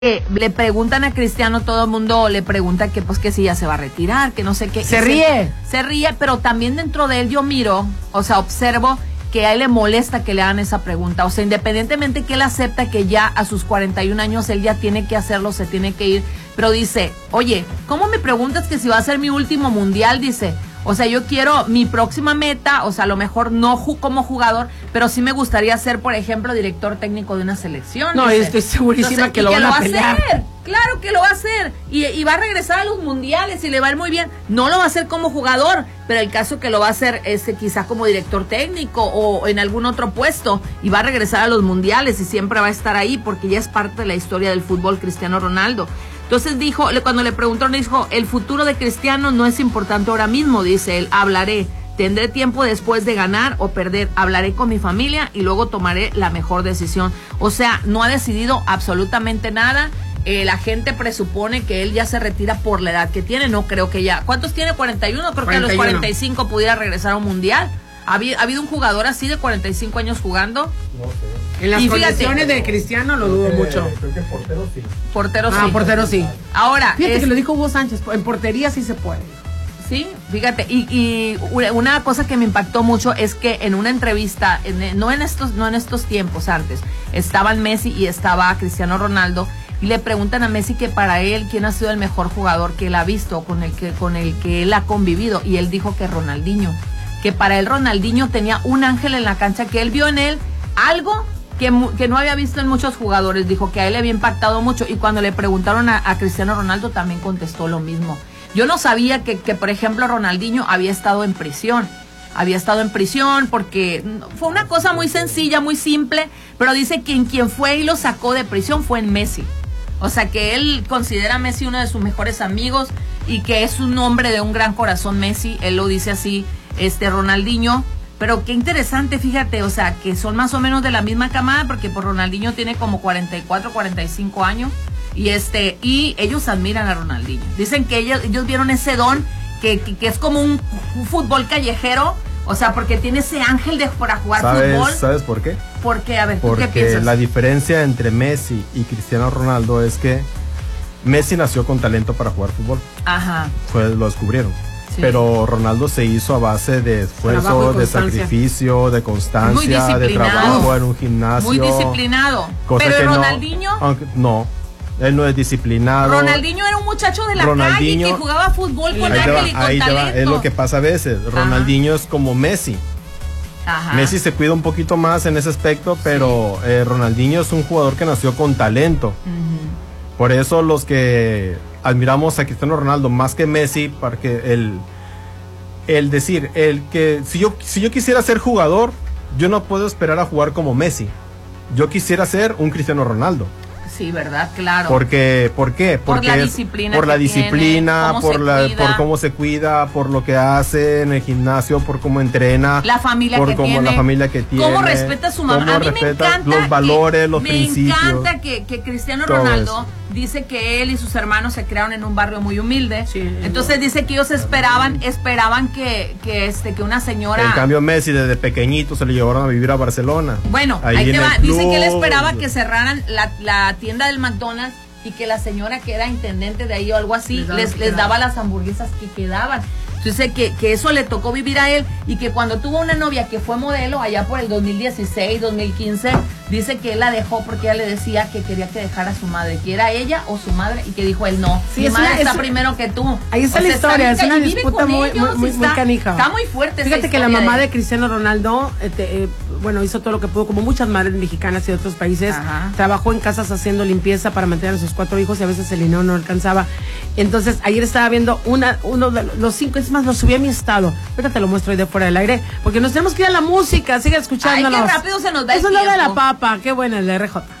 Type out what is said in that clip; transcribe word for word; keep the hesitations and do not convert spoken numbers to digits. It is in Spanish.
que le preguntan a Cristiano, todo el mundo le pregunta que pues que si ya se va a retirar, que no sé qué. Se ríe. Se, se ríe, pero también dentro de él yo miro, o sea, observo que a él le molesta que le hagan esa pregunta. O sea, independientemente que él acepta que ya a sus cuarenta y un años él ya tiene que hacerlo, se tiene que ir, pero dice, oye, ¿cómo me preguntas que si va a ser mi último mundial? Dice, o sea, yo quiero mi próxima meta, o sea, a lo mejor no ju- como jugador, pero sí me gustaría ser, por ejemplo, director técnico de una selección. No, dice. estoy segurísima Entonces, que lo van que a lo va pelear. a hacer. Claro que lo va a hacer. Y, y va a regresar a los mundiales y le va a ir muy bien. No lo va a hacer como jugador, pero el caso que lo va a hacer es quizá como director técnico o en algún otro puesto y va a regresar a los mundiales y siempre va a estar ahí porque ya es parte de la historia del fútbol Cristiano Ronaldo. Entonces dijo, cuando le preguntaron, dijo, el futuro de Cristiano no es importante ahora mismo, dice él, hablaré, tendré tiempo después de ganar o perder, hablaré con mi familia y luego tomaré la mejor decisión. O sea, no ha decidido absolutamente nada, eh, la gente presupone que él ya se retira por la edad que tiene, no creo que ya, ¿cuántos tiene? cuarenta y uno, creo cuarenta y uno. que a los cuarenta y cinco pudiera regresar a un mundial. ¿Ha habido, ¿Ha habido un jugador así de cuarenta y cinco años jugando? No sé. En las Y fíjate, condiciones de Cristiano lo dudo Creo que- mucho. Creo que portero sí. Portero Ah, sí. portero sí. Ahora, Fíjate es- que lo dijo Hugo Sánchez, en portería sí se puede. Sí, fíjate, y, y una cosa que me impactó mucho es que en una entrevista, en, no en estos, no en estos tiempos antes, estaban Messi y estaba Cristiano Ronaldo, y le preguntan a Messi que para él quién ha sido el mejor jugador que él ha visto, con el que, con el que él ha convivido, y él dijo que Ronaldinho, que para él Ronaldinho tenía un ángel en la cancha, que él vio en él algo que, que no había visto en muchos jugadores, dijo que a él le había impactado mucho, y cuando le preguntaron a, a Cristiano Ronaldo también contestó lo mismo. Yo no sabía que, que, por ejemplo, Ronaldinho había estado en prisión. Había estado en prisión porque fue una cosa muy sencilla, muy simple, pero dice que quien fue y lo sacó de prisión fue en Messi. O sea, que él considera a Messi uno de sus mejores amigos y que es un hombre de un gran corazón, Messi. Él lo dice así, este Ronaldinho. Pero qué interesante, fíjate, o sea, que son más o menos de la misma camada porque por Ronaldinho tiene como cuarenta y cuatro, cuarenta y cinco años. Y este y ellos admiran a Ronaldinho. Dicen que ellos, ellos vieron ese don que, que, que es como un, un fútbol callejero. O sea, porque tiene ese ángel de, para jugar ¿Sabes, fútbol. ¿Sabes por qué? Porque, a ver, ¿tú qué Porque piensas? la diferencia entre Messi y Cristiano Ronaldo es que Messi nació con talento para jugar fútbol. Ajá. Fue, lo descubrieron. Sí. Pero Ronaldo se hizo a base de Trabajo esfuerzo, y de constancia. sacrificio, de constancia, Muy de disciplinado. trabajo en un gimnasio. Muy disciplinado. Cosa Pero que el no- Ronaldinho, aunque- no, él no es disciplinado. Ronaldinho era un muchacho de la Ronaldinho- calle que jugaba fútbol con Ahí te va, ángel y con ahí te va, talento. es lo que pasa a veces. Ronaldinho es como Messi. Ajá. Messi se cuida un poquito más en ese aspecto, pero eh, Ronaldinho es un jugador que nació con talento. Ujú. Por eso los que admiramos a Cristiano Ronaldo más que Messi, porque el, el decir, el que si yo, si yo quisiera ser jugador, yo no puedo esperar a jugar como Messi. Yo quisiera ser un Cristiano Ronaldo. Sí, ¿verdad? Claro. Porque, ¿por qué? Por Porque la es- disciplina por la que tiene, disciplina, cómo por se la, cuida. por cómo se cuida, por lo que hace en el gimnasio, por cómo entrena, La familia por que cómo tiene. la familia que tiene, Cómo respeta a su mamá. cómo A mí me respeta encanta los valores, que, los me principios. encanta que, que Cristiano todo Ronaldo eso. dice que él y sus hermanos se crearon en un barrio muy humilde. Sí, Entonces dice que ellos esperaban, esperaban que, que este, que una señora. En cambio Messi desde pequeñito se lo llevaron a vivir a Barcelona. Bueno, ahí, en te el va. Dice que él club. esperaba que cerraran la, la tienda del McDonald's y que la señora que era intendente de ahí o algo así Les daba les, lo que les quedaba. daba las hamburguesas que quedaban. Entonces que, que eso le tocó vivir a él y que cuando tuvo una novia que fue modelo allá por el dos mil dieciséis, dos mil quince, dice que él la dejó porque ella le decía que quería que dejara a su madre, que era ella o su madre, y que dijo él no, Sí, mi es madre una- está es- primero que tú. Ahí está O la sea, historia, bien es una ca- y vive disputa con muy, ellos, muy, muy, está, muy canija. Está muy fuerte esa Fíjate que la historia mamá de de él. Cristiano Ronaldo, este, eh, bueno, hizo todo lo que pudo, como muchas madres mexicanas y de otros países. Ajá. Trabajó en casas haciendo limpieza para mantener a sus cuatro hijos y a veces el dinero no alcanzaba. Entonces, ayer estaba viendo una, uno de los cinco, es más, lo subí a mi estado. Ahorita te lo muestro ahí de fuera del aire, porque nos tenemos que ir a la música, sigue escuchándonos. Ay, qué rápido se nos va el Eso es lo de la tiempo. papa, qué buena el de R J.